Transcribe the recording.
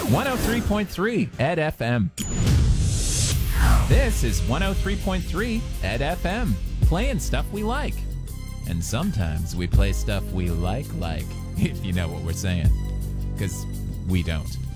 103.3 Ed FM. This is 103.3 Ed FM, playing stuff we like. And sometimes we play stuff we like, if you know what we're saying. Because we don't.